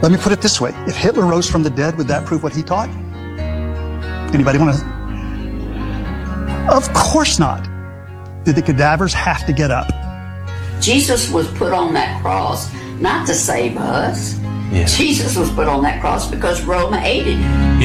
Let me put it this way. If Hitler rose from the dead, would that prove what he taught? Anybody want to? Of course not. Did the cadavers have to get up? Jesus was put on that cross not to save us. Yeah. Jesus was put on that cross because Rome hated him.